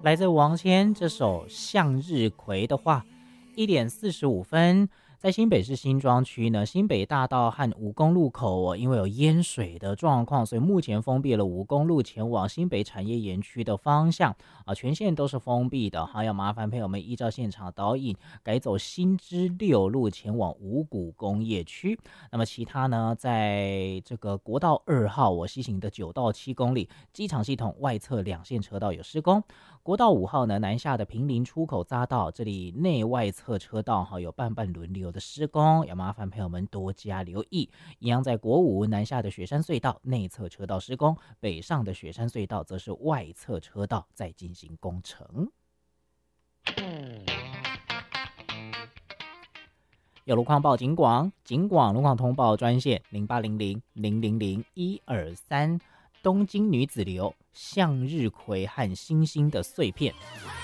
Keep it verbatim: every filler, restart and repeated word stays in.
来自王千这首《向日葵》的话，一点四十五分。在新北市新庄区呢，新北大道和五公路口哦，因为有淹水的状况，所以目前封闭了五公路前往新北产业园区的方向啊，全线都是封闭的。还要麻烦朋友们依照现场导引改走新知六路前往五股工业区。那么其他呢，在这个国道二号我西行的九到七公里，机场系统外侧两线车道有施工。国道五号呢，南下的坪林出口匝道，这里内外侧车道哈有半半轮流的施工，要麻烦朋友们多加留意。一样在国五南下的雪山隧道内侧车道施工，北上的雪山隧道则是外侧车道在进行工程。有路况报警广，警广路况通报专线零八零零零零零一二三。东京女子流向日葵和星星的碎片。